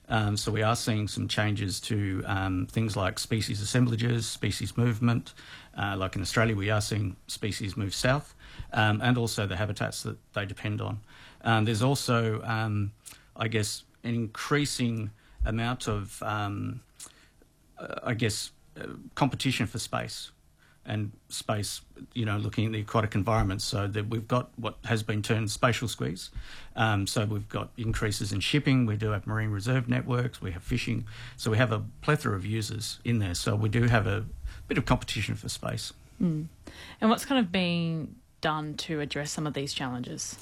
So we are seeing some changes to things like species assemblages, species movement. Like in Australia, we are seeing species move south, and also the habitats that they depend on. There's also, I guess, an increasing amount of, competition for space. And space, looking at the aquatic environment, so that we've got what has been termed spatial squeeze. So we've got increases in shipping, we do have marine reserve networks, we have fishing, so we have a plethora of users in there. So we do have a bit of competition for space. And what's kind of being done to address some of these challenges?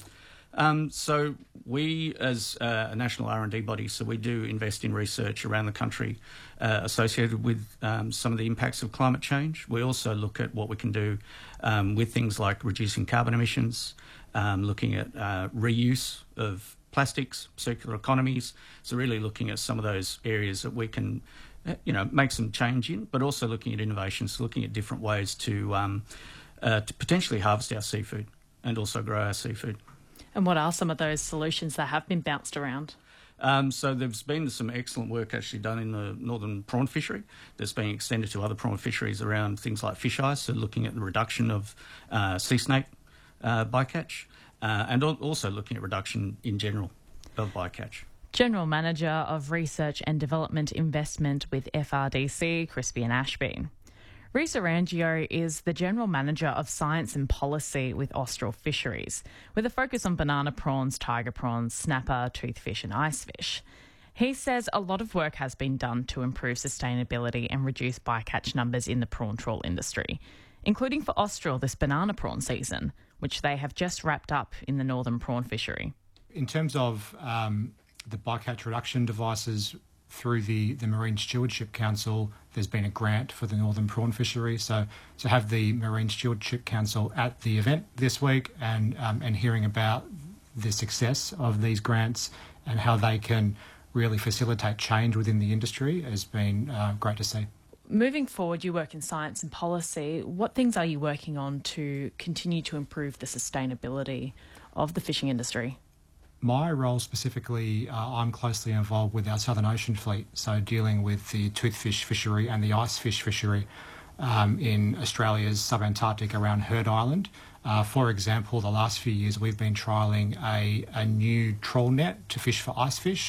So we, as a national R&D body, so we do invest in research around the country associated with some of the impacts of climate change. We also look at what we can do with things like reducing carbon emissions, looking at reuse of plastics, circular economies. So really looking at some of those areas that we can, make some change in, but also looking at innovations, looking at different ways to potentially harvest our seafood and also grow our seafood. And what are some of those solutions that have been bounced around? So there's been some excellent work actually done in the northern prawn fishery that's being extended to other prawn fisheries around things like fish eyes, so looking at the reduction of sea snake bycatch and also looking at reduction in general of bycatch. General Manager of Research and Development Investment with FRDC, Crispian Ashby. Rhys Arangio is the General Manager of Science and Policy with Austral Fisheries, with a focus on banana prawns, tiger prawns, snapper, toothfish and icefish. He says a lot of work has been done to improve sustainability and reduce bycatch numbers in the prawn trawl industry, including for Austral this banana prawn season, which they have just wrapped up in the northern prawn fishery. In terms of the bycatch reduction devices, through the Marine Stewardship Council, there's been a grant for the northern prawn fishery. So to have the Marine Stewardship Council at the event this week and hearing about the success of these grants and how they can really facilitate change within the industry has been great to see. Moving forward, you work in science and policy. What things are you working on to continue to improve the sustainability of the fishing industry? My role specifically, I'm closely involved with our Southern Ocean fleet, so dealing with the toothfish fishery and the icefish fishery in Australia's subantarctic around Heard Island. For example, the last few years we've been trialling a new trawl net to fish for icefish.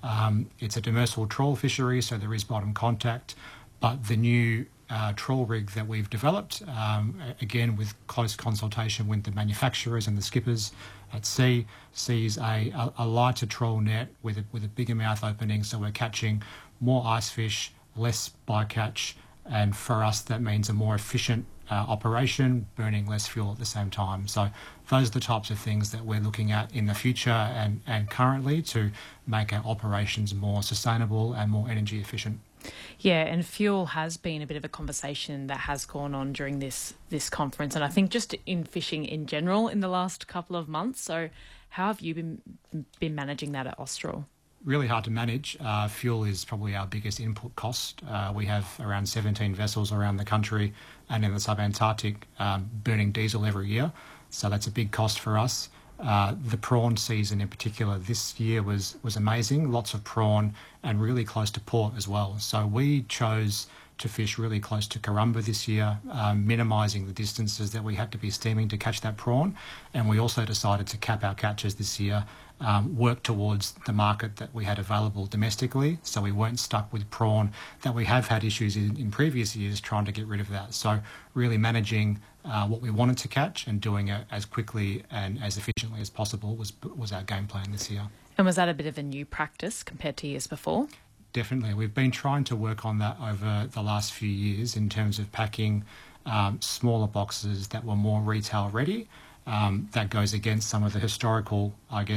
It's a demersal trawl fishery, so there is bottom contact, but the new trawl rig that we've developed, again with close consultation with the manufacturers and the skippers at sea, sees a lighter trawl net with a bigger mouth opening, so we're catching more icefish, less bycatch, and for us that means a more efficient operation, burning less fuel at the same time. So those are the types of things that we're looking at in the future and currently to make our operations more sustainable and more energy efficient. Yeah, and fuel has been a bit of a conversation that has gone on during this conference, and I think just in fishing in general in the last couple of months. So how have you been managing that at Austral? Really hard to manage. Fuel is probably our biggest input cost. We have around 17 vessels around the country and in the subantarctic burning diesel every year, so that's a big cost for us. The prawn season in particular this year was amazing, lots of prawn and really close to port as well. So we chose to fish really close to Karumba this year, minimising the distances that we had to be steaming to catch that prawn. And we also decided to cap our catches this year, work towards the market that we had available domestically, so we weren't stuck with prawn that we have had issues in previous years trying to get rid of that. So really managing what we wanted to catch and doing it as quickly and as efficiently as possible was our game plan this year. And was that a bit of a new practice compared to years before? Definitely. We've been trying to work on that over the last few years in terms of packing smaller boxes that were more retail ready. That goes against some of the historical,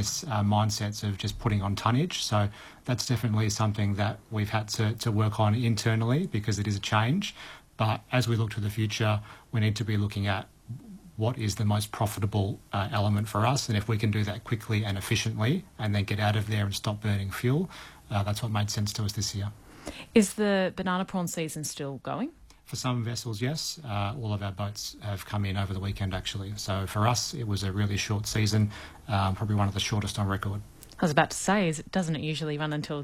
mindsets of just putting on tonnage. So that's definitely something that we've had to work on internally because it is a change. But as we look to the future, we need to be looking at what is the most profitable element for us. And if we can do that quickly and efficiently and then get out of there and stop burning fuel, that's what made sense to us this year. Is the banana prawn season still going? For some vessels, yes. All of our boats have come in over the weekend, actually. So for us, it was a really short season, probably one of the shortest on record. I was about to say, doesn't it usually run until